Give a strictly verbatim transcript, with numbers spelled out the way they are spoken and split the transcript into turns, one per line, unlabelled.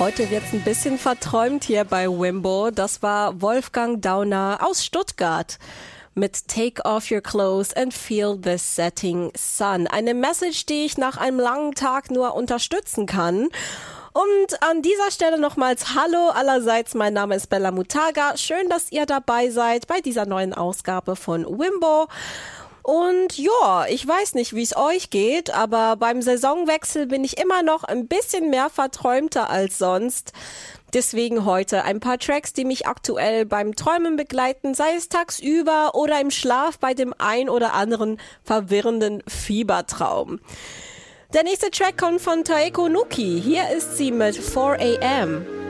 Heute wird's ein bisschen verträumt hier bei Wimbo. Das war Wolfgang Dauner aus Stuttgart mit Take Off Your Clothes and Feel the Setting Sun. Eine Message, die ich nach einem langen Tag nur unterstützen kann. Und an dieser Stelle nochmals Hallo allerseits, mein Name ist Bella Mutaga. Schön, dass ihr dabei seid bei dieser neuen Ausgabe von Wimbo. Und ja, ich weiß nicht, wie es euch geht, aber beim Saisonwechsel bin ich immer noch ein bisschen mehr verträumter als sonst. Deswegen heute ein paar Tracks, die mich aktuell beim Träumen begleiten, sei es tagsüber oder im Schlaf bei dem ein oder anderen verwirrenden Fiebertraum. Der nächste Track kommt von Taeko Nuki. Hier ist sie mit four a.m.